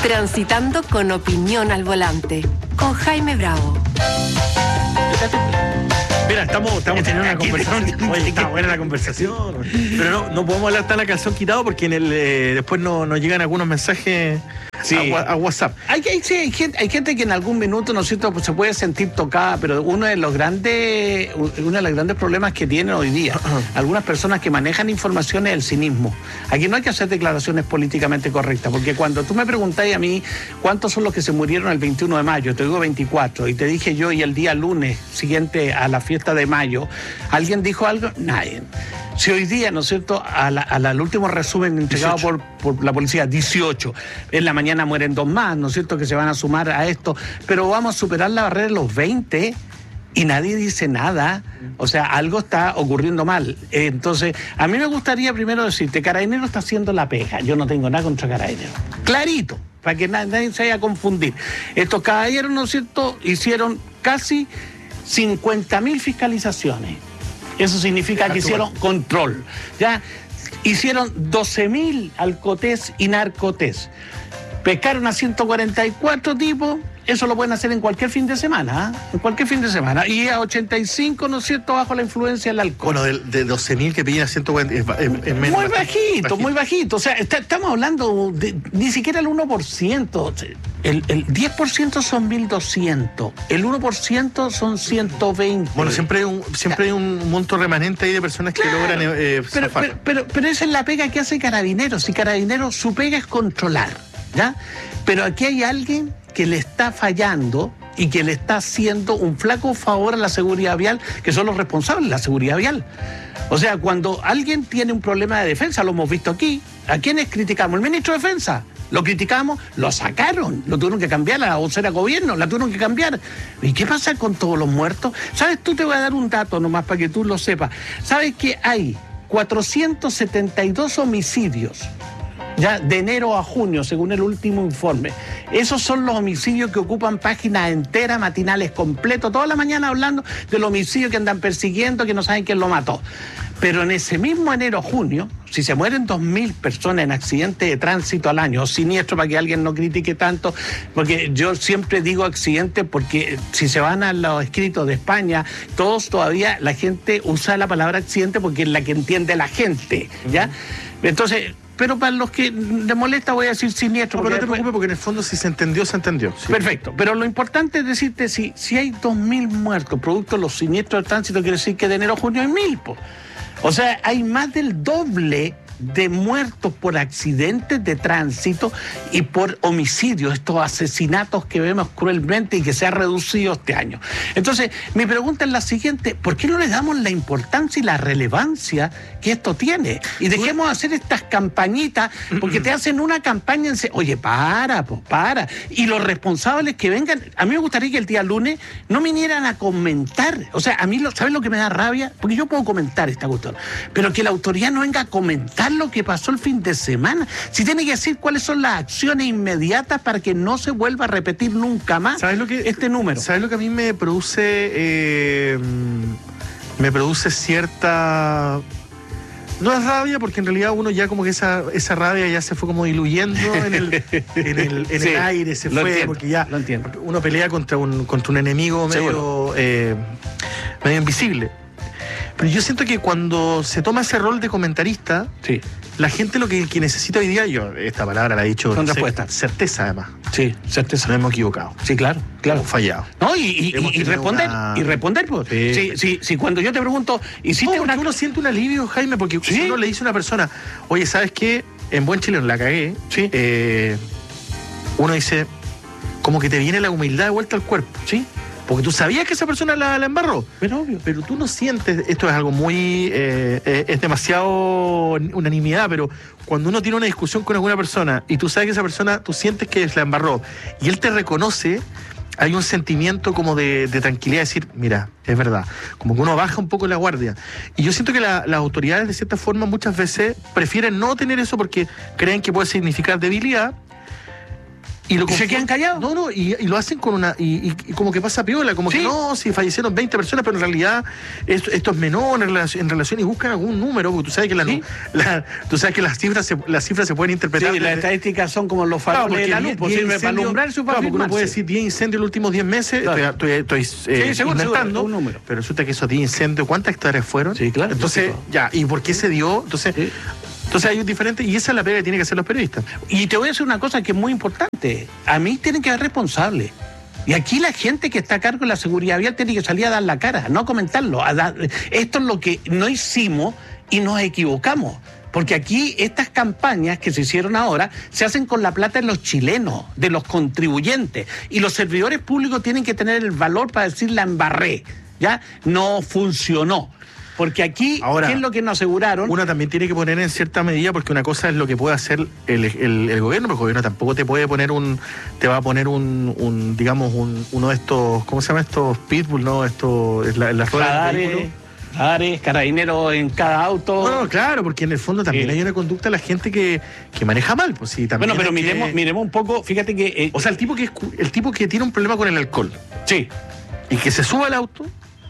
Transitando con opinión al volante, con Jaime Bravo. Mira, estamos teniendo una conversación. Oye, está buena la conversación. Pero no podemos hablar tan a calzón quitado porque después nos llegan algunos mensajes a WhatsApp. Hay gente que en algún minuto, ¿no es cierto?, pues se puede sentir tocada, pero uno de los grandes problemas que tienen hoy día algunas personas que manejan información es el cinismo. Aquí no hay que hacer declaraciones políticamente correctas, porque cuando tú me preguntáis a mí cuántos son los que se murieron el 21 de mayo, te digo 24, y te dije yo, y el día lunes siguiente a la fiesta de mayo, ¿alguien dijo algo? Nadie. Si hoy día, ¿no es cierto?, al último resumen entregado por la policía, 18, en la mañana mueren 2 más, ¿no es cierto?, que se van a sumar a esto, pero vamos a superar la barrera de los 20 y nadie dice nada. O sea, algo está ocurriendo mal. Entonces, a mí me gustaría primero decirte, Carabineros está haciendo la pega. Yo no tengo nada contra Carabineros. Clarito, para que nadie se vaya a confundir. Estos caballeros, ¿no es cierto?, hicieron casi 50.000 fiscalizaciones. Eso significa que hicieron control. Ya hicieron 12.000 alcotés y narcotés. Pescaron a 144 tipos. Eso lo pueden hacer en cualquier fin de semana, en cualquier fin de semana. Y a 85, ¿no es cierto?, bajo la influencia del alcohol. Bueno, de 12.000 que pillan a 140 es menos. Muy bajito. O sea, estamos hablando de ni siquiera el 1%. El 10% son 1.200. El 1% son 120. Bueno, siempre hay un monto remanente ahí de personas que logran zafar. Pero esa es la pega que hace Carabineros. Y Carabineros, su pega es controlar, ¿ya? Pero aquí hay alguien que le está fallando y que le está haciendo un flaco favor a la seguridad vial, que son los responsables de la seguridad vial. O sea, cuando alguien tiene un problema de defensa, lo hemos visto aquí, ¿a quiénes criticamos? El ministro de Defensa. Lo criticamos, lo sacaron, lo tuvieron que cambiar, la vocera de gobierno, la tuvieron que cambiar. ¿Y qué pasa con todos los muertos? ¿Sabes? Tú te voy a dar un dato nomás para que tú lo sepas. ¿Sabes que hay 472 homicidios? Ya de enero a junio, según el último informe. Esos son los homicidios que ocupan páginas enteras, matinales completos, toda la mañana hablando del homicidio que andan persiguiendo, que no saben quién lo mató. Pero en ese mismo enero-junio, si se mueren 2.000 personas en accidentes de tránsito al año, o siniestro, para que alguien no critique tanto, porque yo siempre digo accidente, porque si se van a los escritos de España, todos todavía la gente usa la palabra accidente porque es la que entiende la gente, ¿ya? Entonces, pero para los que les molesta voy a decir siniestro. No, pero no te preocupes porque en el fondo si se entendió, se entendió. Sí. Perfecto, pero lo importante es decirte, si hay 2.000 muertos producto de los siniestros de tránsito, quiere decir que de enero a junio hay 1.000, O sea, hay más del doble de muertos por accidentes de tránsito y por homicidios, estos asesinatos que vemos cruelmente y que se ha reducido este año. Entonces, mi pregunta es la siguiente: ¿por qué no le damos la importancia y la relevancia que esto tiene? Y dejemos de hacer estas campañitas, porque te hacen una campaña oye, para. Y los responsables que vengan, a mí me gustaría que el día lunes no vinieran a comentar. O sea, a mí, ¿sabes lo que me da rabia? Porque yo puedo comentar esta cuestión, pero que la autoridad no venga a comentar lo que pasó el fin de semana. Si tiene que decir cuáles son las acciones inmediatas para que no se vuelva a repetir nunca más este número. ¿Sabes lo que a mí me produce? Me produce cierta... No es rabia, porque en realidad uno ya como que esa rabia ya se fue como diluyendo en el aire, se fue, entiendo, porque ya lo entiendo. Uno pelea contra un enemigo medio invisible. Pero yo siento que cuando se toma ese rol de comentarista, sí, la gente lo que necesita hoy día, yo esta palabra la he dicho con respuesta, certeza además. Sí, certeza. No hemos equivocado. Sí, claro. Hemos fallado. No, y responder, y responder, pues. Sí, cuando yo te pregunto, ¿hiciste una... Uno siente un alivio, Jaime, porque si uno le dice a una persona, oye, ¿sabes qué? En buen chileno la cagué. Sí. Uno dice, como que te viene la humildad de vuelta al cuerpo. Sí. Porque tú sabías que esa persona la embarró. Pero obvio. Pero tú no sientes, esto es algo muy, es demasiado unanimidad, pero cuando uno tiene una discusión con alguna persona y tú sabes que esa persona, tú sientes que la embarró y él te reconoce, hay un sentimiento como de tranquilidad, de decir, mira, es verdad, como que uno baja un poco la guardia. Y yo siento que las autoridades de cierta forma muchas veces prefieren no tener eso porque creen que puede significar debilidad. Y se quedan callados. No, y lo hacen con una. Y como que pasa piola, como que no, si fallecieron 20 personas, pero en realidad esto es menor en relación y buscan algún número, porque tú sabes que las cifras se pueden interpretar. Sí, las estadísticas son como los faroles de la luz, sirve para alumbrar su porque uno puede decir 10 incendios en los últimos 10 meses, estoy inventando, número. pero resulta que esos 10 incendios, ¿cuántas hectáreas fueron? Sí, claro. Entonces, ¿y por qué se dio? Entonces hay un diferente, y esa es la pega que tienen que hacer los periodistas. Y te voy a decir una cosa que es muy importante. A mí tienen que haber responsables. Y aquí la gente que está a cargo de la seguridad vial tiene que salir a dar la cara, no a comentarlo. Esto es lo que no hicimos y nos equivocamos. Porque aquí estas campañas que se hicieron ahora se hacen con la plata de los chilenos, de los contribuyentes. Y los servidores públicos tienen que tener el valor para decir la embarré. ¿Ya? No funcionó. Porque aquí, ahora, ¿qué es lo que nos aseguraron? Uno también tiene que poner en cierta medida, porque una cosa es lo que puede hacer el gobierno, pero el gobierno tampoco te puede poner te va a poner digamos, uno de estos, ¿cómo se llama estos? Pitbull, ¿no? Esto es la rueda del vehículo. Carabineros en cada auto. No, claro, porque en el fondo también hay una conducta de la gente que maneja mal. Pues sí, también. Bueno, pero miremos un poco, fíjate que. O sea, el tipo que tiene un problema con el alcohol. Sí. Y que se suba al auto,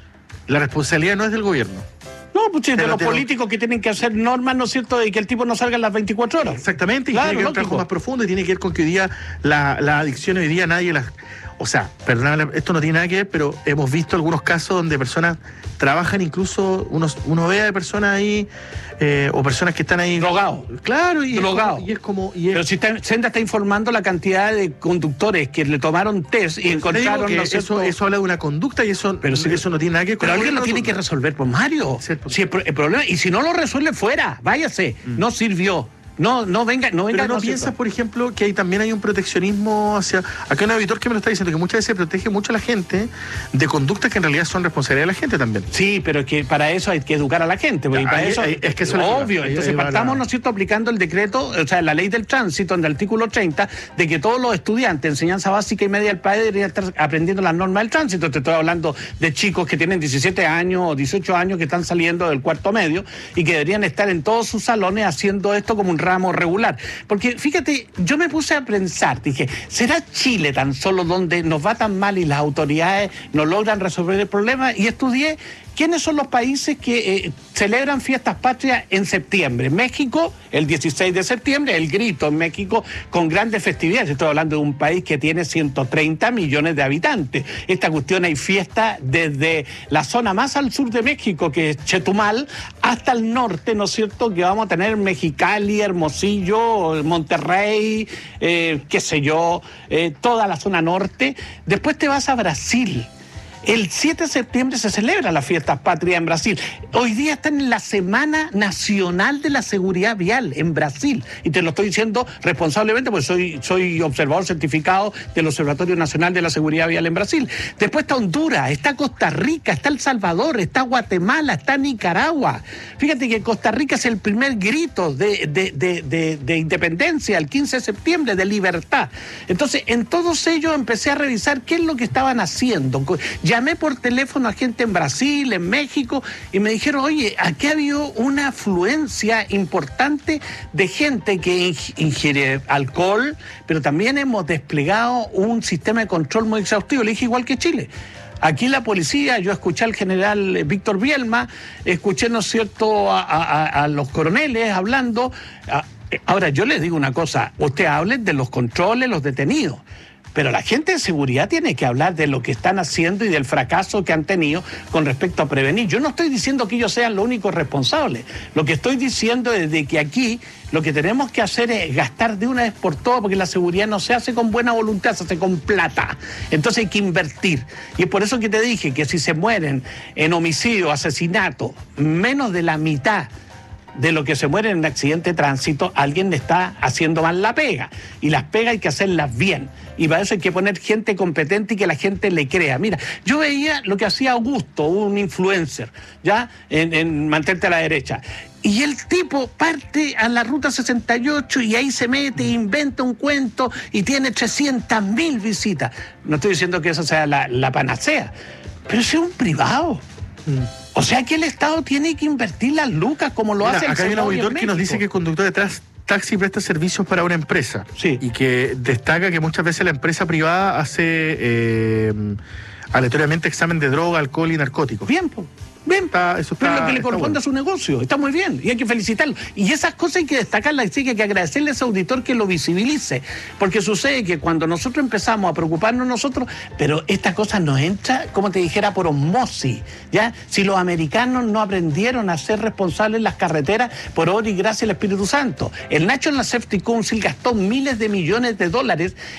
la responsabilidad no es del gobierno. No, pues de los políticos que tienen que hacer normas, ¿no es cierto?, de que el tipo no salga a las 24 horas. Exactamente, y tiene que ver un trabajo más profundo, y tiene que ver con que hoy día la adicción hoy día nadie las... O sea, perdóname, esto no tiene nada que ver, pero hemos visto algunos casos donde personas trabajan, incluso uno ve a personas ahí, o personas que están ahí... Drogados. Claro, y drogados. Pero si Senda está informando la cantidad de conductores que le tomaron test y encontraron... Que eso habla de una conducta, y eso no tiene nada que ver con... Pero alguien lo tiene que resolver, pues Mario. Si el problema, y si no lo resuelve, fuera, váyase. No sirvió. No venga. Pero no piensas, por ejemplo, que también hay un proteccionismo hacia... Acá hay un auditor que me lo está diciendo, que muchas veces protege mucho a la gente de conductas que en realidad son responsabilidad de la gente también. Sí, pero que para eso hay que educar a la gente. Y para eso es que eso es obvio. Entonces partamos, ¿no es cierto?, aplicando el decreto, o sea, la ley del tránsito, en el artículo 30, de que todos los estudiantes de enseñanza básica y media del país deberían estar aprendiendo las normas del tránsito. Te estoy hablando de chicos que tienen 17 años o 18 años que están saliendo del cuarto medio y que deberían estar en todos sus salones haciendo esto como un ramo regular. Porque fíjate, yo me puse a pensar, dije, ¿será Chile tan solo donde nos va tan mal y las autoridades no logran resolver el problema? Y estudié quiénes son los países que celebran fiestas patrias en septiembre. México, el 16 de septiembre, el grito en México con grandes festividades. Estoy hablando de un país que tiene 130 millones de habitantes. Esta cuestión, hay fiesta desde la zona más al sur de México, que es Chetumal, hasta el norte, ¿no es cierto?, que vamos a tener Mexicali, Hermosillo, Monterrey, qué sé yo, toda la zona norte. Después te vas a Brasil. El 7 de septiembre se celebra la fiesta patria en Brasil. Hoy día están en la Semana Nacional de la Seguridad Vial en Brasil. Y te lo estoy diciendo responsablemente porque soy observador certificado del Observatorio Nacional de la Seguridad Vial en Brasil. Después está Honduras, está Costa Rica, está El Salvador, está Guatemala, está Nicaragua. Fíjate que Costa Rica es el primer grito de independencia, el 15 de septiembre, de libertad. Entonces, en todos ellos empecé a revisar qué es lo que estaban haciendo. Llamé por teléfono a gente en Brasil, en México, y me dijeron, oye, aquí ha habido una afluencia importante de gente que ingiere alcohol, pero también hemos desplegado un sistema de control muy exhaustivo. Le dije, igual que Chile. Aquí la policía, yo escuché al general Víctor Bielma, escuché, ¿no es cierto?, a los coroneles hablando. Ahora, yo les digo una cosa, usted hable de los controles, los detenidos. Pero la gente de seguridad tiene que hablar de lo que están haciendo y del fracaso que han tenido con respecto a prevenir. Yo no estoy diciendo que ellos sean los únicos responsables. Lo que estoy diciendo es de que aquí lo que tenemos que hacer es gastar de una vez por todas, porque la seguridad no se hace con buena voluntad, se hace con plata. Entonces hay que invertir. Y es por eso que te dije que si se mueren en homicidio, asesinato, menos de la mitad de lo que se muere en un accidente de tránsito, alguien le está haciendo mal la pega. Y las pegas hay que hacerlas bien. Y para eso hay que poner gente competente y que la gente le crea. Mira, yo veía lo que hacía Augusto, un influencer, ¿ya? En Mantente a la Derecha. Y el tipo parte a la Ruta 68 y ahí se mete, inventa un cuento y tiene 300.000 visitas. No estoy diciendo que esa sea la panacea, pero es un privado. O sea que el Estado tiene que invertir las lucas como lo hace el acá hay un Senado auditor que nos dice que el conductor detrás taxi presta servicios para una empresa. Sí. Y que destaca que muchas veces la empresa privada hace aleatoriamente examen de droga, alcohol y narcóticos. Bien, pues. Bien, Eso pero está- lo que le está corresponde bueno. a su negocio, está muy bien y hay que felicitarlo. Y esas cosas hay que destacarlas, sí, que hay que agradecerle a ese auditor que lo visibilice, porque sucede que cuando nosotros empezamos a preocuparnos nosotros, pero esta cosa nos entra, como te dijera, por osmosis, ¿ya? Si los americanos no aprendieron a ser responsables en las carreteras, por obra y gracia del Espíritu Santo. El National Safety Council gastó miles de millones de dólares